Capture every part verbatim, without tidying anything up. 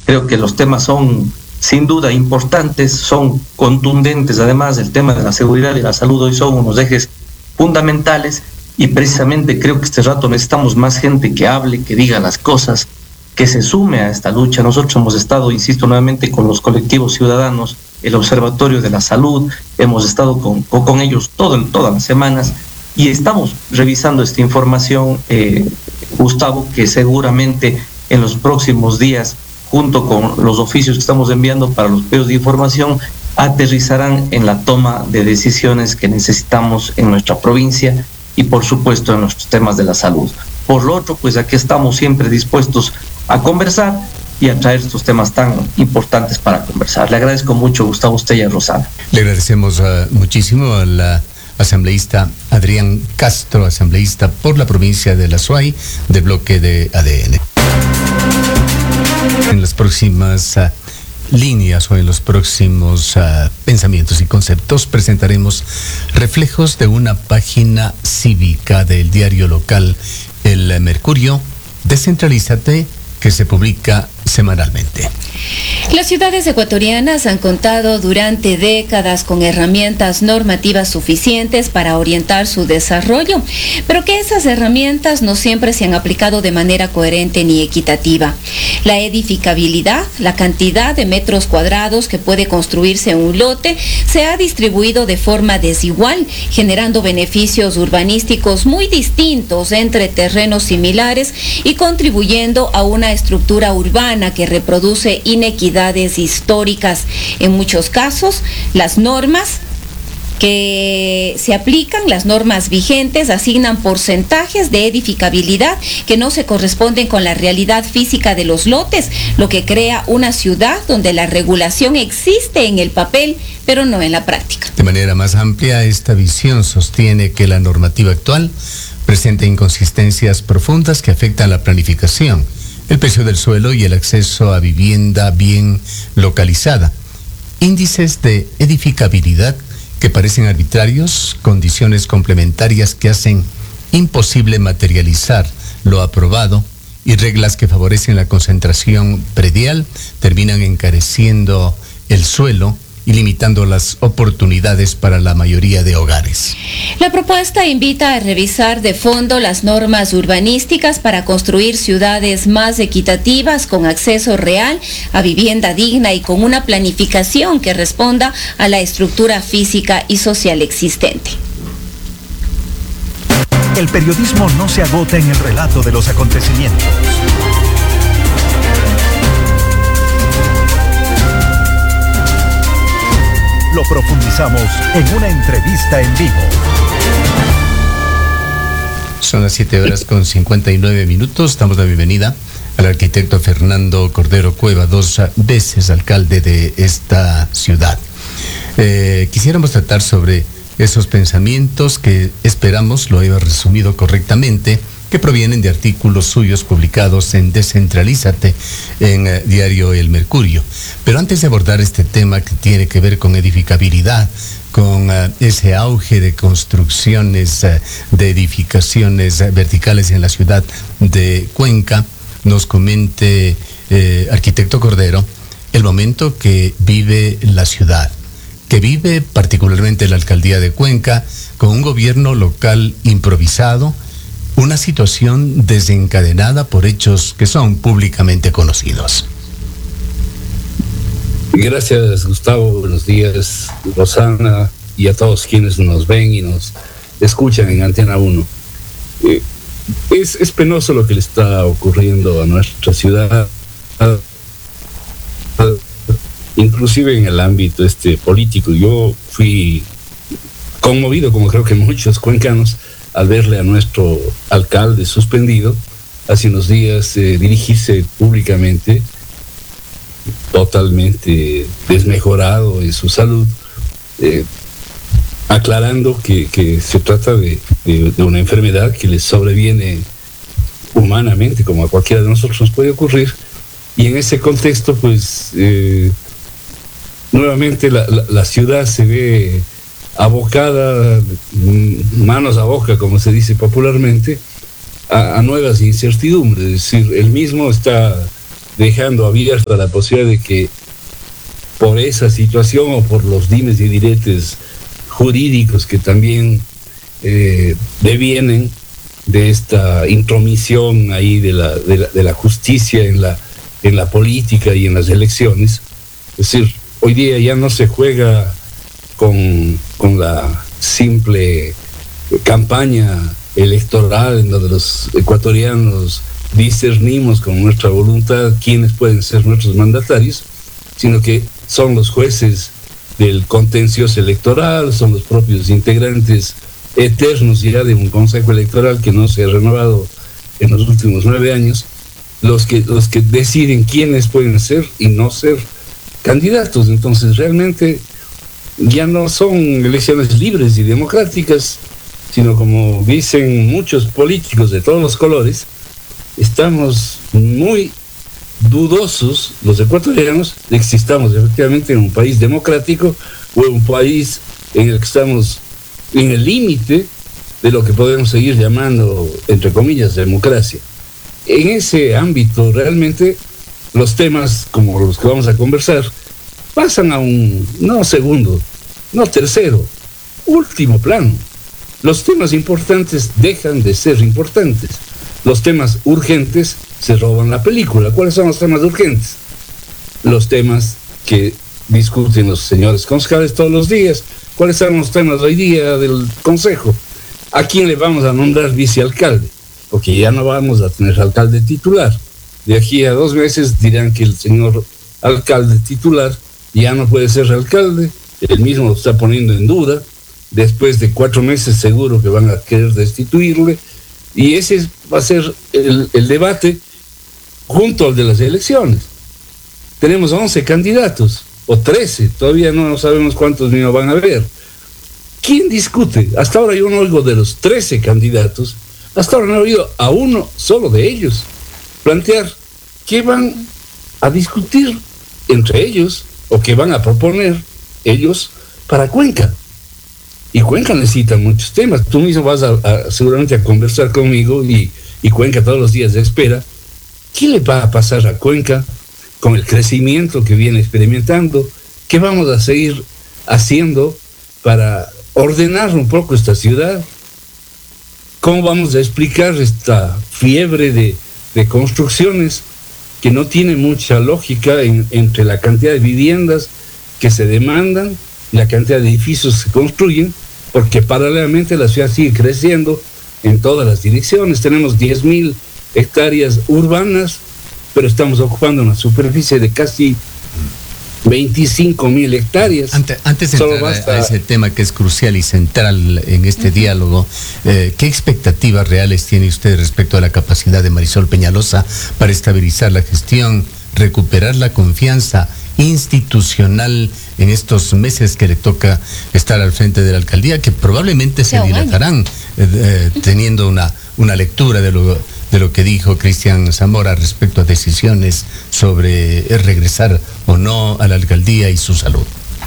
Creo que los temas son sin duda importantes, son contundentes. Además, el tema de la seguridad y la salud hoy son unos ejes fundamentales, y precisamente creo que este rato necesitamos más gente que hable, que diga las cosas, que se sume a esta lucha. Nosotros hemos estado, insisto nuevamente, con los colectivos ciudadanos, el Observatorio de la Salud, hemos estado con, con, con ellos todo, todas las semanas, y estamos revisando esta información, eh, Gustavo, que seguramente en los próximos días, junto con los oficios que estamos enviando para los pedidos de información, aterrizarán en la toma de decisiones que necesitamos en nuestra provincia y por supuesto en nuestros temas de la salud. Por lo otro, pues aquí estamos siempre dispuestos a conversar y a traer estos temas tan importantes para conversar. Le agradezco mucho, Gustavo, usted y a Rosana. Le agradecemos uh, muchísimo a la asambleísta Adrián Castro, asambleísta por la provincia de La Suay, del bloque de A D N. En las próximas uh, líneas o en los próximos uh, pensamientos y conceptos presentaremos reflejos de una página cívica del diario local El Mercurio, Descentralízate, que se publica semanalmente. Las ciudades ecuatorianas han contado durante décadas con herramientas normativas suficientes para orientar su desarrollo, pero que esas herramientas no siempre se han aplicado de manera coherente ni equitativa. La edificabilidad, la cantidad de metros cuadrados que puede construirse en un lote, se ha distribuido de forma desigual, generando beneficios urbanísticos muy distintos entre terrenos similares y contribuyendo a una estructura urbana que reproduce inequidades históricas. En muchos casos, las normas que se aplican, las normas vigentes, asignan porcentajes de edificabilidad que no se corresponden con la realidad física de los lotes, lo que crea una ciudad donde la regulación existe en el papel, pero no en la práctica. De manera más amplia, esta visión sostiene que la normativa actual presenta inconsistencias profundas que afectan la planificación, el precio del suelo y el acceso a vivienda bien localizada, índices de edificabilidad que parecen arbitrarios, condiciones complementarias que hacen imposible materializar lo aprobado y reglas que favorecen la concentración predial terminan encareciendo el suelo y limitando las oportunidades para la mayoría de hogares. La propuesta invita a revisar de fondo las normas urbanísticas para construir ciudades más equitativas, con acceso real a vivienda digna y con una planificación que responda a la estructura física y social existente. El periodismo no se agota en el relato de los acontecimientos. Lo profundizamos en una entrevista en vivo. Son las siete horas con cincuenta y nueve minutos. Damos la bienvenida al arquitecto Fernando Cordero Cueva, dos veces alcalde de esta ciudad. Eh, quisiéramos tratar sobre esos pensamientos que esperamos lo haya resumido correctamente, que provienen de artículos suyos publicados en Descentralízate, en eh, diario El Mercurio. Pero antes de abordar este tema que tiene que ver con edificabilidad, con uh, ese auge de construcciones, uh, de edificaciones uh, verticales en la ciudad de Cuenca, nos comente, eh, arquitecto Cordero, el momento que vive la ciudad, que vive particularmente la alcaldía de Cuenca, con un gobierno local improvisado, una situación desencadenada por hechos que son públicamente conocidos. Gracias, Gustavo. Buenos días, Rosana, y a todos quienes nos ven y nos escuchan en Antena uno. Eh, es, es penoso lo que le está ocurriendo a nuestra ciudad, inclusive en el ámbito este político. Yo fui conmovido, como creo que muchos cuencanos, al verle a nuestro alcalde suspendido hace unos días eh, dirigirse públicamente, totalmente desmejorado en su salud, eh, aclarando que, que se trata de, de, de una enfermedad que le sobreviene humanamente, como a cualquiera de nosotros nos puede ocurrir, y en ese contexto, pues, eh, nuevamente la, la, la ciudad se ve abocada, manos a boca, como se dice popularmente, a, a nuevas incertidumbres. Es decir, él mismo está dejando abierta la posibilidad de que por esa situación o por los dimes y diretes jurídicos que también eh, devienen de esta intromisión ahí de la, de la, de la justicia en la, en la política y en las elecciones. Es decir, hoy día ya no se juega con, con la simple campaña electoral en donde los ecuatorianos discernimos con nuestra voluntad quiénes pueden ser nuestros mandatarios, sino que son los jueces del contencioso electoral, son los propios integrantes eternos ya de un consejo electoral que no se ha renovado en los últimos nueve años, los que, los que deciden quiénes pueden ser y no ser candidatos. Entonces realmente ya no son elecciones libres y democráticas, sino, como dicen muchos políticos de todos los colores, estamos muy dudosos los ecuatorianos de que existamos efectivamente en un país democrático o en un país en el que estamos en el límite de lo que podemos seguir llamando, entre comillas, democracia. En ese ámbito realmente los temas como los que vamos a conversar pasan a un, no segundo, no tercero, último plano. Los temas importantes dejan de ser importantes. Los temas urgentes se roban la película. ¿Cuáles son los temas urgentes? Los temas que discuten los señores concejales todos los días. ¿Cuáles son los temas hoy día del Consejo? ¿A quién le vamos a nombrar vicealcalde? Porque ya no vamos a tener alcalde titular. De aquí a dos meses dirán que el señor alcalde titular ya no puede ser alcalde. Él mismo lo está poniendo en duda. Después de cuatro meses seguro que van a querer destituirle. Y ese va a ser el, el debate junto al de las elecciones. Tenemos once candidatos, o trece, todavía no sabemos cuántos niños van a haber. ¿Quién discute? Hasta ahora yo no oigo de los trece candidatos, hasta ahora no he oído a uno solo de ellos plantear qué van a discutir entre ellos, o qué van a proponer ellos para Cuenca. Y Cuenca necesita muchos temas. Tú mismo vas a, a, seguramente a conversar conmigo y, y Cuenca todos los días espera. ¿Qué le va a pasar a Cuenca con el crecimiento que viene experimentando? ¿Qué vamos a seguir haciendo para ordenar un poco esta ciudad? ¿Cómo vamos a explicar esta fiebre de, de construcciones que no tiene mucha lógica en, entre la cantidad de viviendas que se demandan y la cantidad de edificios que se construyen? Porque paralelamente la ciudad sigue creciendo en todas las direcciones. Tenemos diez mil hectáreas urbanas, pero estamos ocupando una superficie de casi veinticinco mil hectáreas. Antes, antes de entrar basta... a ese tema que es crucial y central en este uh-huh. diálogo, eh, ¿qué expectativas reales tiene usted respecto a la capacidad de Marisol Peñalosa para estabilizar la gestión, recuperar la confianza institucional en estos meses que le toca estar al frente de la alcaldía, que probablemente se dilatarán, eh, eh, teniendo una, una lectura de lo, de lo que dijo Cristian Zamora respecto a decisiones sobre regresar o no a la alcaldía y su salud?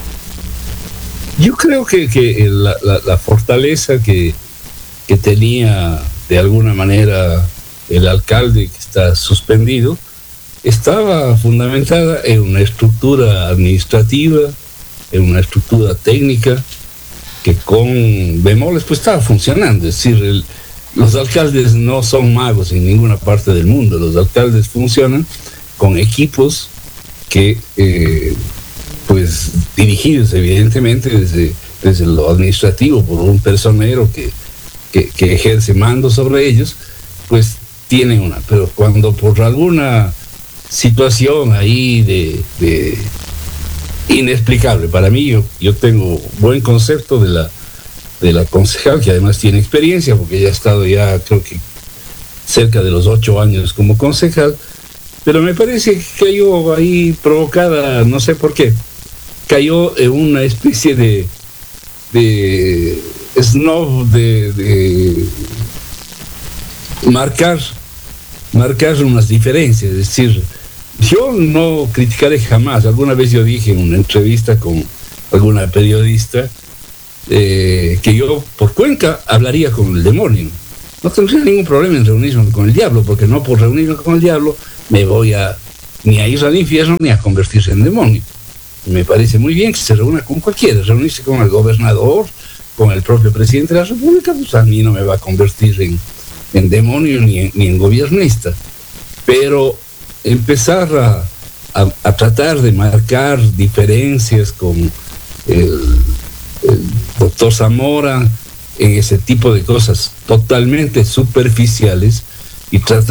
Yo creo que, que la, la, la fortaleza que, que tenía de alguna manera el alcalde que está suspendido estaba fundamentada en una estructura administrativa, en una estructura técnica que con bemoles pues estaba funcionando. Es decir, el, los alcaldes no son magos en ninguna parte del mundo. Los alcaldes funcionan con equipos que eh, pues dirigidos evidentemente desde, desde lo administrativo por un personero que, que, que ejerce mando sobre ellos, pues tienen una. Pero cuando por alguna situación ahí de, de inexplicable para mí, yo, yo tengo buen concepto de la de la concejal, que además tiene experiencia porque ella ha estado ya creo que cerca de los ocho años como concejal, pero me parece que cayó ahí provocada, no sé por qué, cayó en una especie de de snob de, de marcar marcar unas diferencias. Es decir, yo no criticaré jamás. Alguna vez yo dije en una entrevista con alguna periodista eh, que yo por Cuenca hablaría con el demonio. No tendría ningún problema en reunirme con el diablo, porque no por reunirme con el diablo me voy a ni a ir al infierno ni a convertirse en demonio. Me parece muy bien que se reúna con cualquiera, reunirse con el gobernador, con el propio presidente de la República, pues a mí no me va a convertir en, en demonio ni en, ni en gobiernista. Pero empezar a, a, a tratar de marcar diferencias con el, el doctor Zamora en ese tipo de cosas totalmente superficiales y tratar